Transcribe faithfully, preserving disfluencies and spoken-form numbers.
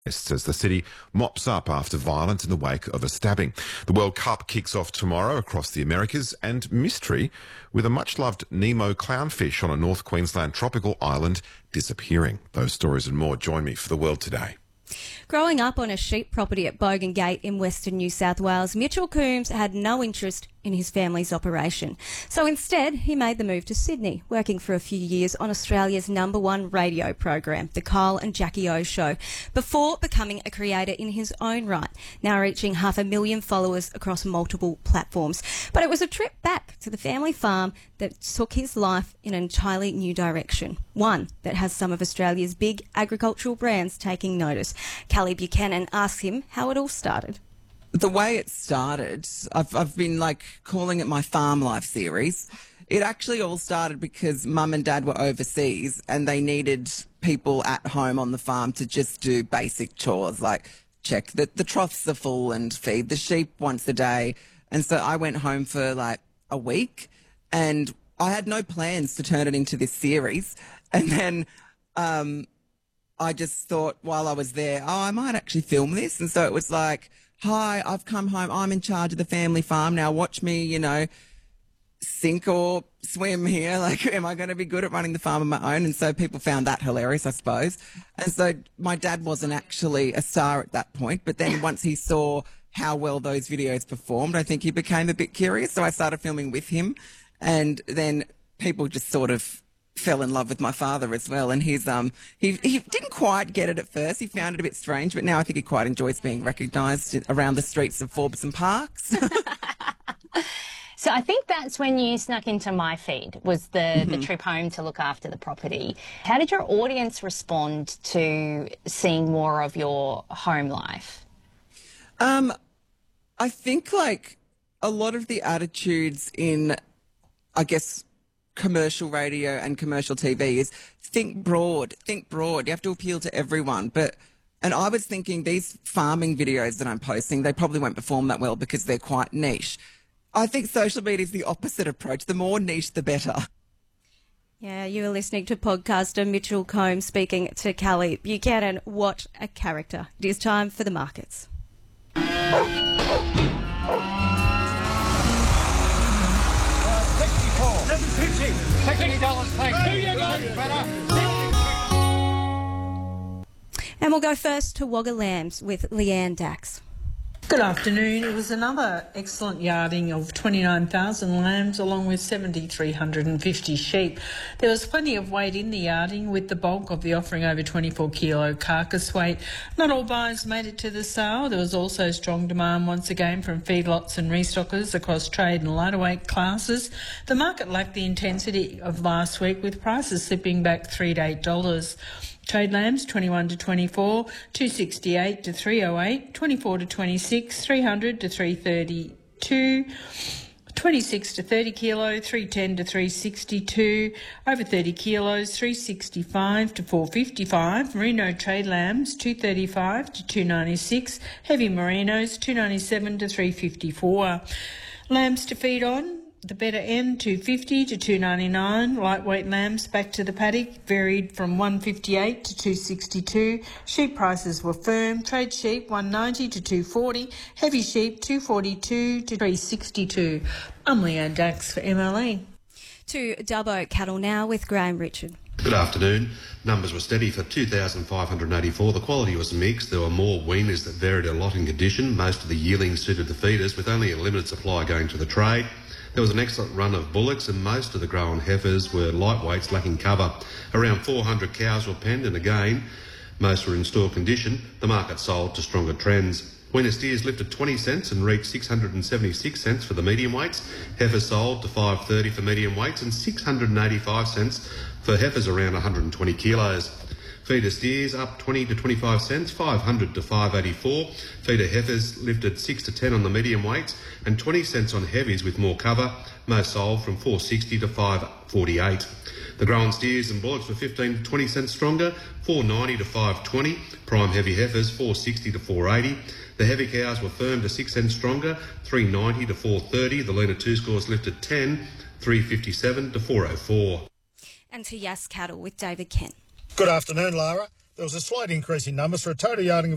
As the city mops up after violence in the wake of a stabbing. The World Cup kicks off tomorrow across the Americas, and mystery with a much-loved Nemo clownfish on a North Queensland tropical island disappearing. Those stories and more join me for The World Today. Growing up on a sheep property at Bogan Gate in Western New South Wales, Mitchell Coombs had no interest in his family's operation. So instead, he made the move to Sydney, working for a few years on Australia's number one radio program, The Kyle and Jackie O Show, before becoming a creator in his own right, now reaching half a million followers across multiple platforms. But it was a trip back to the family farm that took his life in an entirely new direction, one that has some of Australia's big agricultural brands taking notice. Callie Buchanan asks him how it all started. The way it started, I've, I've been like calling it my farm life series. It actually all started because mum and dad were overseas and they needed people at home on the farm to just do basic chores like check that the troughs are full and feed the sheep once a day. And so I went home for like a week and I had no plans to turn it into this series. And then um, I just thought while I was there, oh, I might actually film this. And so it was like, hi, I've come home. I'm in charge of the family farm. Now watch me, you know, sink or swim here. Like, am I going to be good at running the farm on my own? And so people found that hilarious, I suppose. And so my dad wasn't actually a star at that point. But then once he saw how well those videos performed, I think he became a bit curious. So I started filming with him. And then people just sort of fell in love with my father as well, and he's um he he didn't quite get it at first. He found it a bit strange, but now I think he quite enjoys being recognised around the streets of Forbes and Parks. So I think that's when you snuck into my feed, was the, mm-hmm. the trip home to look after the property. How did your audience respond to seeing more of your home life? Um, I think like a lot of the attitudes in, I guess, commercial radio and commercial T V is think broad, think broad. You have to appeal to everyone. But, and I was thinking these farming videos that I'm posting, they probably won't perform that well because they're quite niche. I think social media is the opposite approach. The more niche, the better. Yeah, you were listening to podcaster Mitchell Coombs speaking to Callie Buchanan. What a character. It is time for the markets. And we'll go first to Wagga Lambs with Leanne Dax. Good afternoon. It was another excellent yarding of twenty-nine thousand lambs along with seven thousand three hundred fifty sheep. There was plenty of weight in the yarding, with the bulk of the offering over twenty-four kilo carcass weight. Not all buyers made it to the sale. There was also strong demand once again from feedlots and restockers across trade and lighter weight classes. The market lacked the intensity of last week, with prices slipping back three to eight dollars. Trade lambs twenty-one to twenty-four, two sixty-eight to three oh eight, twenty-four to twenty-six, three hundred to three thirty-two, twenty-six to thirty kilo, three ten to three sixty-two, over thirty kilos, three sixty-five to four fifty-five. Merino trade lambs two thirty-five to two ninety-six, heavy merinos two ninety-seven to three fifty-four. Lambs to feed on, the better end two fifty to two ninety-nine. Lightweight lambs back to the paddock varied from one fifty-eight to two sixty-two. Sheep prices were firm. Trade sheep one ninety to two forty. Heavy sheep two forty-two to three sixty-two. I'm Leanne Dax for M L E. To Dubbo cattle now with Graham Richard. Good afternoon. Numbers were steady for two thousand five hundred eighty-four. The quality was mixed. There were more weaners that varied a lot in condition. Most of the yearlings suited the feeders, with only a limited supply going to the trade. There was an excellent run of bullocks, and most of the grown heifers were lightweights lacking cover. Around four hundred cows were penned, and again, most were in store condition. The market sold to stronger trends. Weaner steers lifted twenty cents and reached six hundred seventy-six cents for the medium weights. Heifers sold to five thirty for medium weights and six hundred eighty-five cents for heifers around one hundred twenty kilos. Feeder steers up twenty to twenty-five cents, five hundred to five eighty-four. Feeder heifers lifted six to ten on the medium weights and twenty cents on heavies with more cover. Most sold from four sixty to five forty-eight. The grown steers and bullocks were fifteen to twenty cents stronger, four ninety to five twenty. Prime heavy heifers four sixty to four eighty. The heavy cows were firm to six cents stronger, three ninety to four thirty. The leaner two scores lifted ten, three fifty-seven to four oh four. And to Yass Cattle with David Kent. Good afternoon, Lara. There was a slight increase in numbers for a total yarding of